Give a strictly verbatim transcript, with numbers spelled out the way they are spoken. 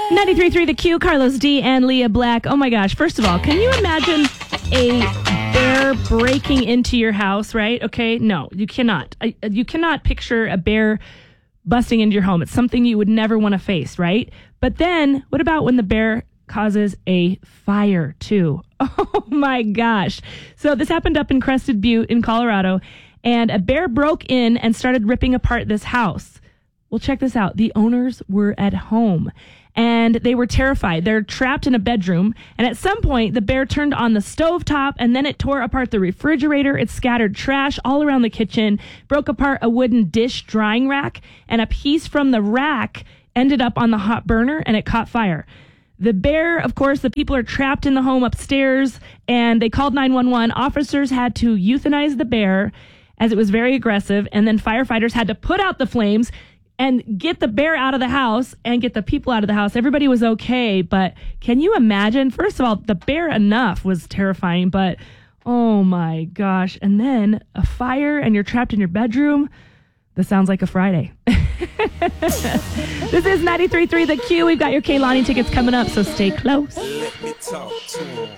ninety-three point three The Q, Carlos D. and Leah Black. Oh my gosh. First of all, can you imagine a bear breaking into your house, right? Okay, no, you cannot. I, you cannot picture a bear busting into your home. It's something you would never want to face, right? But then what about when the bear causes a fire too? Oh my gosh. So this happened up in Crested Butte in Colorado, and a bear broke in and started ripping apart this house. Well, check this out. The owners were at home and they were terrified. They're trapped in a bedroom. And at some point, the bear turned on the stovetop and then it tore apart the refrigerator. It scattered trash all around the kitchen, broke apart a wooden dish drying rack, and a piece from the rack ended up on the hot burner and it caught fire. The bear, of course, the people are trapped in the home upstairs and they called nine one one. Officers had to euthanize the bear as it was very aggressive. And then firefighters had to put out the flames and get the bear out of the house and get the people out of the house. Everybody was okay, but can you imagine? First of all, the bear enough was terrifying, but oh my gosh. And then a fire and you're trapped in your bedroom. This sounds like a Friday. This is ninety-three point three The Q. We've got your Kehlani tickets coming up, so stay close. Let me talk to him.